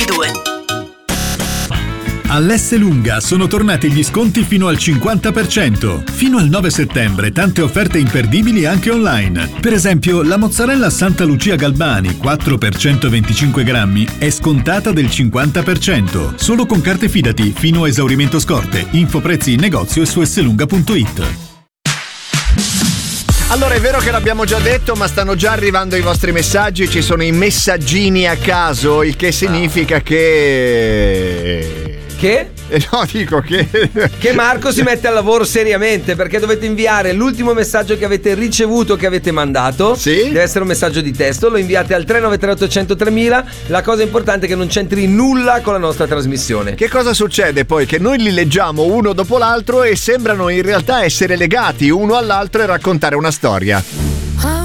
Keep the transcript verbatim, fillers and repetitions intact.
ventidue. All'Esselunga sono tornati gli sconti fino al cinquanta per cento. Fino al nove settembre tante offerte imperdibili anche online. Per esempio, la mozzarella Santa Lucia Galbani quattro per centoventicinque grammi è scontata del cinquanta per cento. Solo con carte Fidati fino a esaurimento scorte. Info prezzi in negozio e su esselunga punto it. Allora, è vero che l'abbiamo già detto, ma stanno già arrivando i vostri messaggi, ci sono i messaggini a caso, il che significa che... Che? Eh no, dico che... Che Marco si mette al lavoro seriamente, perché dovete inviare l'ultimo messaggio che avete ricevuto, che avete mandato. Sì? Deve essere un messaggio di testo, lo inviate al tre nove tre otto zero zero tremila. La cosa importante è che non c'entri nulla con la nostra trasmissione. Che cosa succede poi? Che noi li leggiamo uno dopo l'altro e sembrano in realtà essere legati uno all'altro e raccontare una storia.